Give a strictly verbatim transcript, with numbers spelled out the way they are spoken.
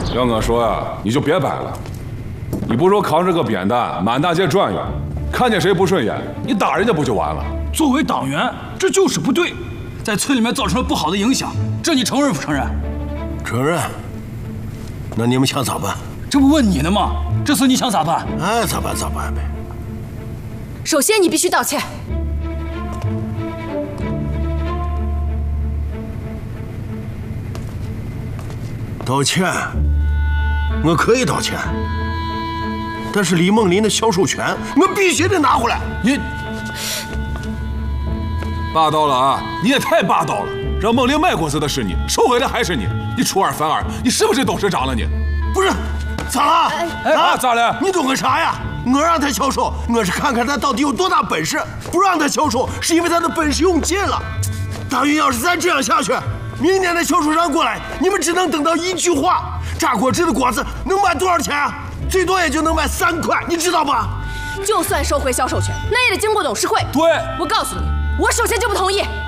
要我说呀，你就别掰了。你不如扛着个扁担满大街转悠，看见谁不顺眼，你打人家不就完了？ 作为党员，这就是不对，在村里面造成了不好的影响，这你承认不承认？ 承认。那你们想咋办？ 这不问你呢吗？这次你想咋办？ 爱咋办咋办呗。 首先，你必须道歉。 道歉，我可以道歉，但是李梦林的销售权，我必须得拿回来。 你霸道了啊！你也太霸道了，让梦玲卖果子的是你，收回的还是你，你出尔反尔，你是不是董事长了你？ 不是，咋了？ 哎啊，咋了？ 你懂个啥呀？我让他销售，我是看看他到底有多大本事；不让他销售，是因为他的本事用尽了。大运要是再这样下去，明年的销售商过来，你们只能等到一句话：榨果汁的果子能卖多少钱啊？最多也就能卖三块，你知道吧？ 就算收回销售权，那也得经过董事会。 对， 我告诉你，我首先就不同意。